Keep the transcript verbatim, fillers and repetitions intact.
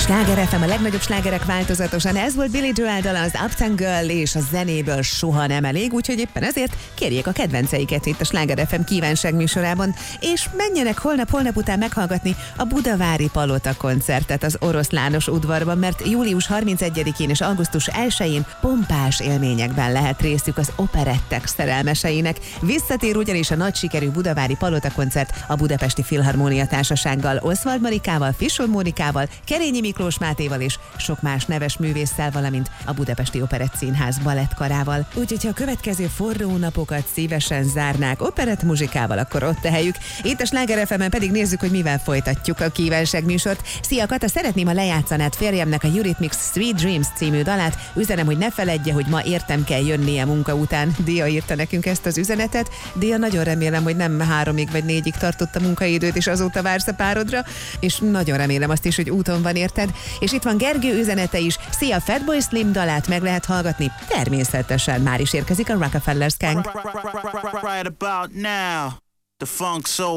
Sláger ef em, a legnagyobb slágerek változatosan. Ez volt Billy Joel dala, az Uptown Girl, és a zenéből soha nem elég, úgyhogy éppen ezért kérjék a kedvenceiket itt a Sláger ef em kívánság műsorában, és menjenek holnap-holnap után meghallgatni a Budavári Palota koncertet az Oroszlános udvarban, mert július harmincegyedikén és augusztus elsején pompás élményekben lehet részük az operettek szerelmeseinek. Visszatér ugyanis a nagy sikerű Budavári Palota koncert a Budapesti Filharmónia Társasággal, Oswald Marikával, Fischer Mónikával, Kerényi Miklós Mátéval és sok más neves művésszel, valamint a Budapesti Operettszínház balettkarával. Úgyhogy ha a következő forró napokat szívesen zárnák operett muzsikával, akkor ott a helyük. Itt a Sláger ef emen pedig nézzük, hogy mivel folytatjuk a kívánság műsort. Szia Kata, szeretném, ha lejátszanád férjemnek a Eurythmics Sweet Dreams című dalát. Üzenem, hogy ne feledje, hogy ma értem kell jönnie munka után. Dia írta nekünk ezt az üzenetet. Dia, nagyon remélem, hogy nem háromig vagy négyig tartott a munkaidőt, és azóta vársz a párodra, és nagyon remélem azt is, hogy úton van, érted? És itt van Gergő üzenete is. Szia, Fatboy Slim dalát meg lehet hallgatni. Természetesen már is érkezik a Rockefeller Skank. Right about now, the funk soul